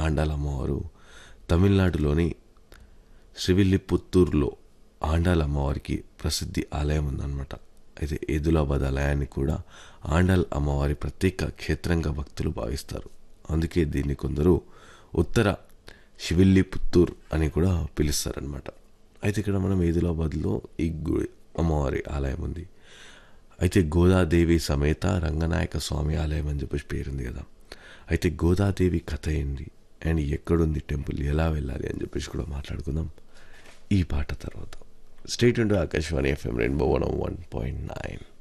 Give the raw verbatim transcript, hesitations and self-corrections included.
ఆండాల్ అమ్మవారు తమిళనాడులోని శ్రీవిల్లిపుత్తూరులో ఆండాల్ అమ్మవారికి ప్రసిద్ధి ఆలయం ఉందన్నమాట. అయితే ఏదులాబాద్ ఆలయాన్ని కూడా ఆండాల్ అమ్మవారి ప్రత్యేక క్షేత్రంగా భక్తులు భావిస్తారు. అందుకే దీన్ని కొందరు ఉత్తర శివిల్లిపుత్తూర్ అని కూడా పిలుస్తారనమాట. అయితే ఇక్కడ మనం ఏదులాబాద్లో ఈ గుడి అమ్మవారి ఆలయం ఉంది. అయితే గోదాదేవి సమేత రంగనాయక స్వామి ఆలయం అని చెప్పేసి పేరుంది కదా. అయితే గోదాదేవి కథ ఏంటి అండ్ ఎక్కడుంది టెంపుల్, ఎలా వెళ్ళాలి అని చెప్పేసి కూడా మాట్లాడుకుందాం ఈ పాట తర్వాత. స్టేట్ ఉంటూ Akashvani FM rainbow one one point nine.